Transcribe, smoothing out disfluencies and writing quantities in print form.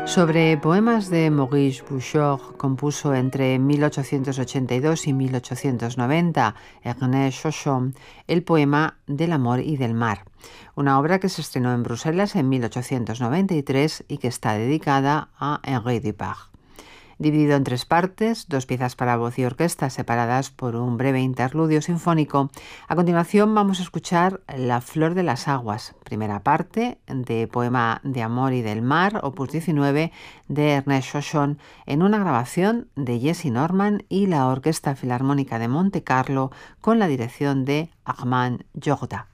Sobre poemas de Maurice Bouchard, compuso entre 1882 y 1890 Ernest Chochon el poema Del amor y del mar, una obra que se estrenó en Bruselas en 1893 y que está dedicada a Henri Duparc. Dividido en tres partes, dos piezas para voz y orquesta separadas por un breve interludio sinfónico, a continuación vamos a escuchar La flor de las aguas, primera parte de Poema de amor y del mar, opus 19 de Ernest Chochon, en una grabación de Jessye Norman y la Orquesta Filarmónica de Monte Carlo con la dirección de Armand Jorda.